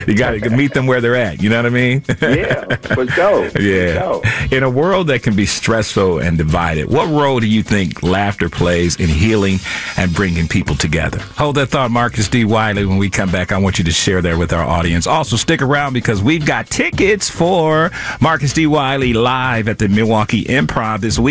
You got to meet them where they're at. You know what I mean? Yeah, for sure. Yeah. For sure. In a world that can be stressful and divided, what role do you think laughter plays in healing and bringing people together? Hold that thought, Marcus D. Wiley. When we come back, I want you to share that with our audience. Also, stick around because we've got tickets for Marcus D. Wiley live at the Milwaukee Improv this week.